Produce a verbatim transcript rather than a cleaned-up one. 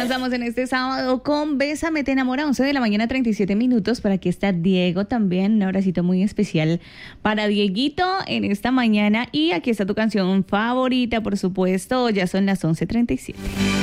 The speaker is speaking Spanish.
Estamos en este sábado con Bésame te enamora, once de la mañana, treinta y siete minutos. Por aquí está Diego también, un abracito muy especial para Dieguito en esta mañana. Y aquí está tu canción favorita, por supuesto, ya son las once treinta y siete.